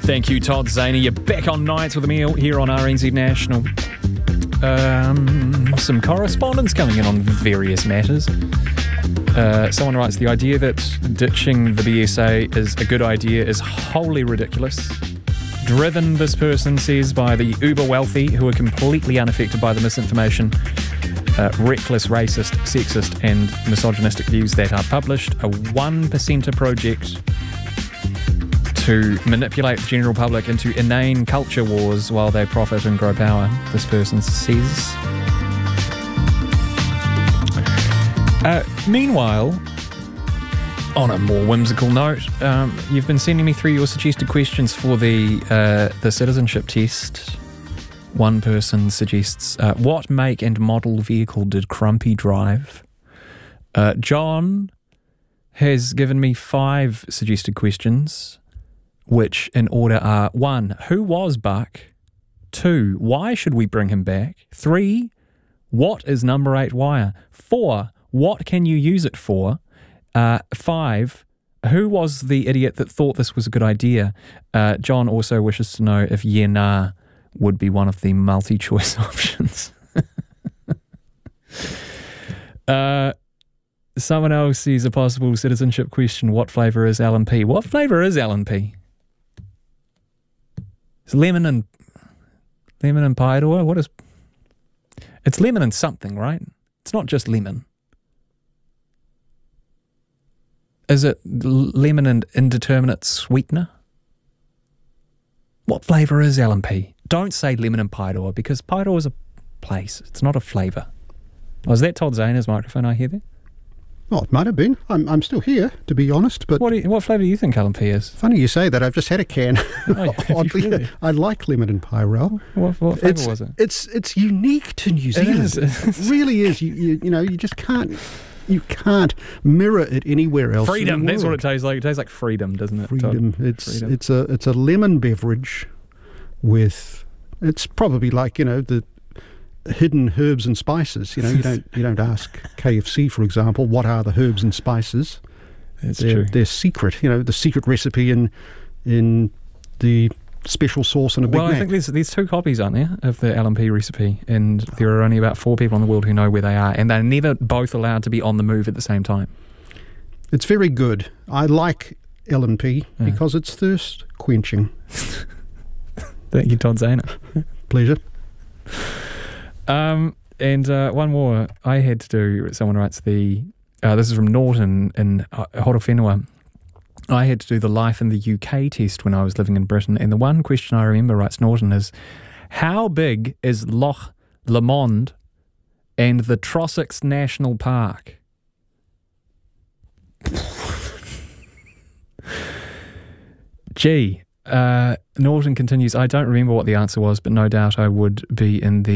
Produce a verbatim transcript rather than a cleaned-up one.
Thank you, Todd Zaney. You're back on Nights with me here on R N Z National. Um, some correspondence coming in on various matters. Uh, someone writes, the idea that ditching the B S A is a good idea is wholly ridiculous. Driven, this person says, by the uber wealthy who are completely unaffected by the misinformation, uh, reckless, racist, sexist and misogynistic views that are published. A one percenter project to manipulate the general public into inane culture wars while they profit and grow power, this person says. Uh, meanwhile, on a more whimsical note, um, you've been sending me through your suggested questions for the uh, the citizenship test. One person suggests, uh, what make and model vehicle did Crumpy drive? Uh, John has given me five suggested questions, which in order are: one, who was Buck? Two, why should we bring him back? Three, what is number eight wire? Four, what can you use it for? Uh, five, who was the idiot that thought this was a good idea? Uh, John also wishes to know if yeah, nah would be one of the multi-choice options. uh, someone else sees a possible citizenship question. What flavour is L and P? What flavour is L and P? It's lemon and lemon and Paeroa. What is? It's lemon and something, right? It's not just lemon. Is it lemon and indeterminate sweetener? What flavour is L and P? Don't say lemon and Paeroa, because Paeroa is a place. It's not a flavour. Was that Todd Zane's microphone I hear there? Oh, it might have been. I'm I'm still here, to be honest. But what, do you, what flavour do you think L and P is? Funny you say that. I've just had a can. Oh, Oddly, really? I like lemon and Pyro. What, what flavour It's, was it? it's it's unique to New Zealand. It is. It really is. You, you you know you just can't you can't mirror it anywhere else. Freedom. in the That's what world. it tastes like. It tastes like freedom, doesn't it? Freedom. Todd? It's Freedom. it's a it's a lemon beverage with. It's probably like you know the. hidden herbs and spices. You know, you don't you don't ask K F C, for example, what are the herbs and spices. That's they're, true. They're secret. You know, the secret recipe in in the special sauce on a Big Well, Mac. I think there's there's two copies, aren't there, of the L and P recipe, and there are only about four people in the world who know where they are, and they're never both allowed to be on the move at the same time. It's very good. I like L and P Yeah. because it's thirst quenching. Thank you, Todd Zana. Pleasure. Um, and uh, one more I had to do, someone writes the, uh, this is from Norton in uh, Horowhenua. I had to do the life in the U K test when I was living in Britain, and the one question I remember, writes Norton, is how big is Loch Lomond and the Trossachs National Park? Gee, uh, Norton continues, I don't remember what the answer was, but no doubt I would be in the